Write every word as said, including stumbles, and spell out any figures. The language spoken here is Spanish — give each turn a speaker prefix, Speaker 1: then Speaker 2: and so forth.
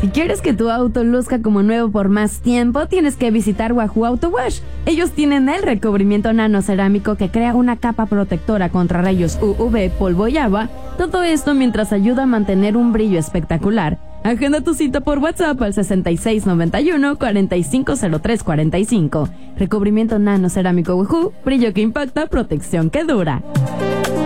Speaker 1: Si quieres que tu auto luzca como nuevo por más tiempo, tienes que visitar Wahoo Auto Wash. Ellos tienen el recubrimiento nanocerámico que crea una capa protectora contra rayos U V, polvo y agua. Todo esto mientras ayuda a mantener un brillo espectacular. Agenda tu cita por WhatsApp al sesenta y seis noventa y uno, cuarenta y cinco cero tres cuarenta y cinco. Recubrimiento nanocerámico Wahoo, brillo que impacta, protección que dura.